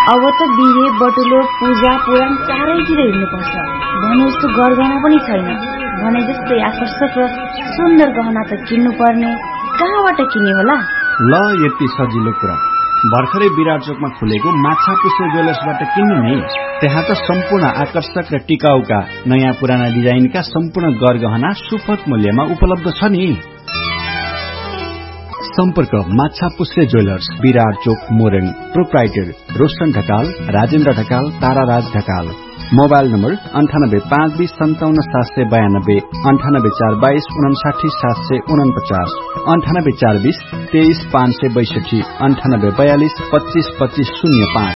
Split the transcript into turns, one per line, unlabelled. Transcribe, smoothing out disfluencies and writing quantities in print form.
अब त बिहे बटुलो पूजा पुराण चारैतिर हिँड्नुपर्छ। भने जस्तो गरगहना पनि छैन। भने जस्तै आकर्षक र सुन्दर गहना त किन्नु पर्ने, कहाँबाट किन्ने होला?
ल यति सजिलो कुरा, भर्खरै विराट चोकमा खुलेको माछापुच्छ्रे ज्वेलर्सबाट किन्नु नि। त्यहाँ त सम्पूर्ण आकर्षक र टिकाउका नयाँ पुराना डिजाइनका सम्पूर्ण गरगहना सुपथ मूल्यमा उपलब्ध छ नि। सम्पर्क माछापुच्छ्रे ज्वेलर्स, विराट चोक, Morang. Proprietor Roshan Dhakal, Rajendra Dhakal, ताराराज Dhakal. Mobile number 98 520 57 792, 98 422 59 749, 98 420 23 562, 98 42 25 25 05।